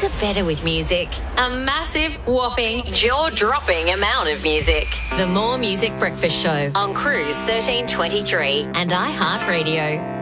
Things are better with music. A massive, whopping, jaw-dropping amount of music. The More Music Breakfast Show on Cruise 1323 and iHeartRadio.